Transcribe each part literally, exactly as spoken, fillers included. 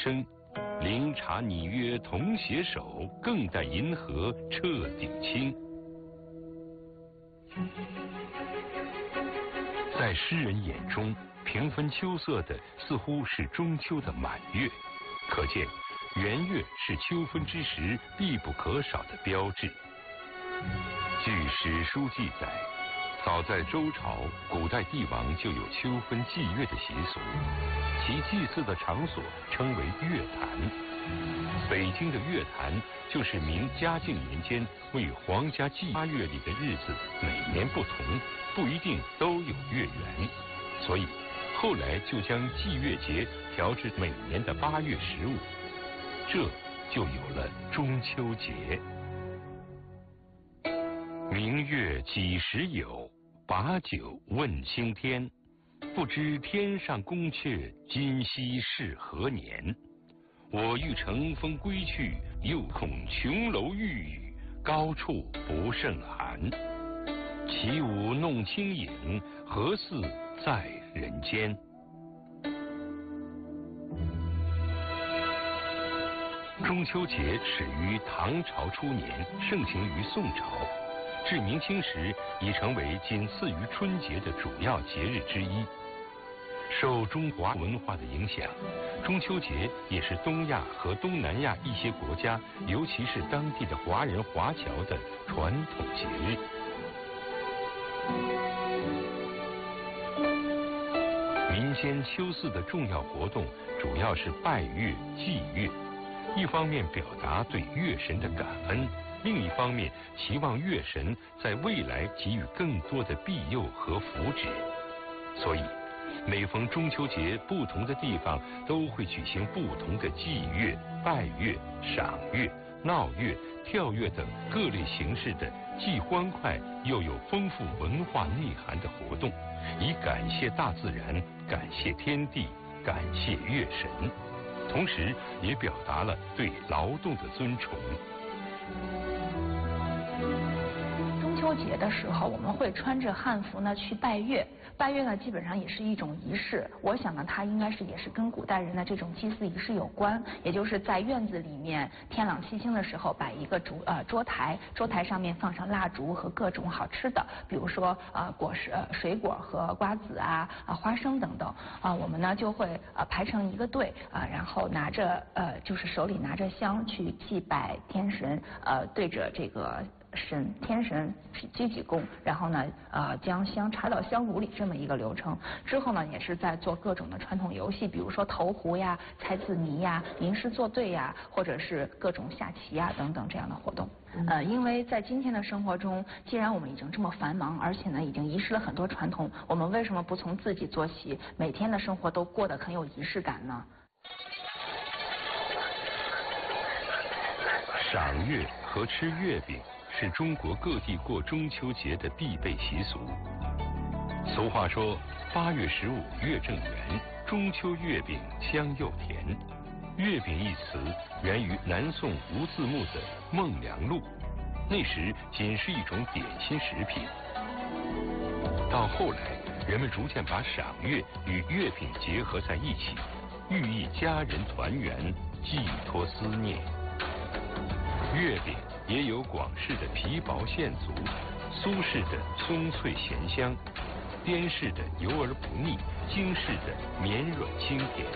声，灵茶拟约同携手，更待银河彻底清。在诗人眼中，平分秋色的似乎是中秋的满月，可见圆月是秋分之时必不可少的标志。据史书记载，早在周朝，古代帝王就有秋分祭月的习俗，其祭祀的场所称为月坛。北京的月坛就是明嘉靖年间为皇家祭八月里的日子每年不同，不一定都有月圆，所以后来就将祭月节调至每年的八月十五，这就有了中秋节。明月几时有？把酒问青天。不知天上宫阙，今夕是何年？我欲乘风归去，又恐琼楼玉宇，高处不胜寒。起舞弄清影，何似在人间？中秋节始于唐朝初年，盛行于宋朝。至明清时，已成为仅次于春节的主要节日之一。受中华文化的影响，中秋节也是东亚和东南亚一些国家，尤其是当地的华人华侨的传统节日。民间秋祀的重要活动主要是拜月、祭月，一方面表达对月神的感恩，另一方面期望月神在未来给予更多的庇佑和福祉。所以每逢中秋节，不同的地方都会举行不同的祭月、拜月、赏月、闹月、跳月等各类形式的既欢快又有丰富文化内涵的活动，以感谢大自然，感谢天地，感谢月神，同时也表达了对劳动的尊崇。 中秋节的时候，我们会穿着汉服呢去拜月。拜月呢，基本上也是一种仪式。我想呢，它应该是也是跟古代人的这种祭祀仪式有关，也就是在院子里面天朗气清的时候摆一个烛呃桌台，桌台上面放上蜡烛和各种好吃的，比如说啊、呃、果实、呃、水果和瓜子啊、啊花生等等啊、呃，我们呢就会呃排成一个队啊、呃，然后拿着呃就是手里拿着香去祭拜天神，呃对着这个神天神鞠几躬，然后呢呃将香插到香炉里这么一个流程。之后呢也是在做各种的传统游戏，比如说投壶呀、猜字谜呀、吟诗作对呀，或者是各种下棋呀等等这样的活动。呃，因为在今天的生活中，既然我们已经这么繁忙，而且呢已经遗失了很多传统，我们为什么不从自己做起，每天的生活都过得很有仪式感呢？ 赏月和吃月饼是中国各地过中秋节的必备习俗。俗话说，八月十五月正圆，中秋月饼香又甜。月饼一词源于南宋吴自牧的《梦良录》，那时仅是一种点心食品。到后来，人们逐渐把赏月与月饼结合在一起，寓意家人团圆，寄托思念。月饼也有广式的皮薄馅足，苏式的松脆咸香，滇式的油而不腻，京式的绵软清甜。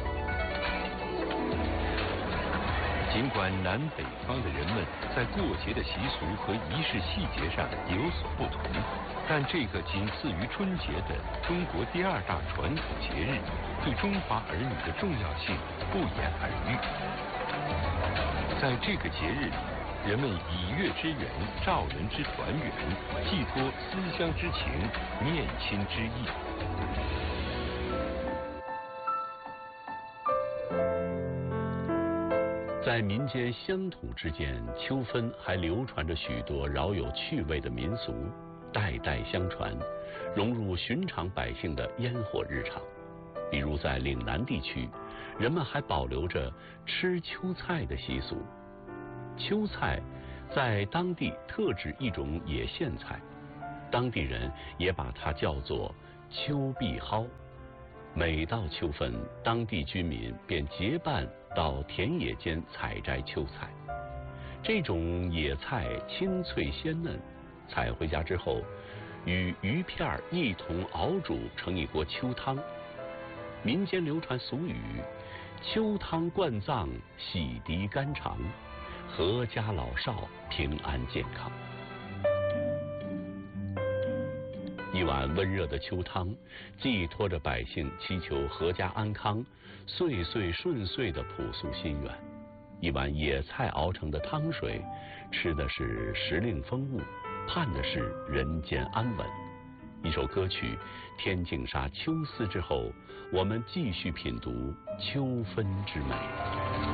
尽管南北方的人们在过节的习俗和仪式细节上有所不同，但这个仅次于春节的中国第二大传统节日，对中华儿女的重要性不言而喻。在这个节日里，人们以月之圆，照人之团圆，寄托思乡之情，念亲之意。 在民间乡土之间，秋分还流传着许多饶有趣味的民俗，代代相传，融入寻常百姓的烟火日常。比如在岭南地区，人们还保留着吃秋菜的习俗。秋菜在当地特指一种野苋菜，当地人也把它叫做秋碧蒿。每到秋分，当地居民便结伴到田野间采摘秋菜。这种野菜清脆鲜嫩，采回家之后，与鱼片一同熬煮成一锅秋汤。民间流传俗语：秋汤灌脏，洗涤肝肠，阖家老少平安健康。一碗温热的秋汤，寄托着百姓祈求阖家安康、岁岁顺遂的朴素心愿。一碗野菜熬成的汤水，吃的是时令风物，盼的是人间安稳。一首歌曲《天净沙·秋思》之后，我们继续品读秋分之美。